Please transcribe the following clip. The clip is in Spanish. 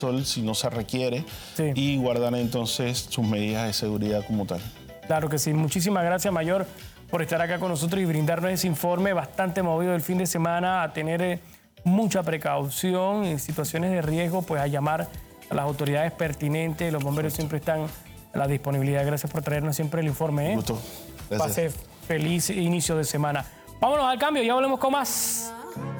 sol si no se requiere Sí. y guardar entonces sus medidas de seguridad como tal. Claro que sí. Muchísimas gracias, Mayor, por estar acá con nosotros y brindarnos ese informe bastante movido del fin de semana, a tener mucha precaución en situaciones de riesgo, pues a llamar a las autoridades pertinentes. Los bomberos siempre están a la disponibilidad. Gracias por traernos siempre el informe. Gusto. Gracias. Pase feliz inicio de semana. Vámonos al cambio, ya volvemos con más.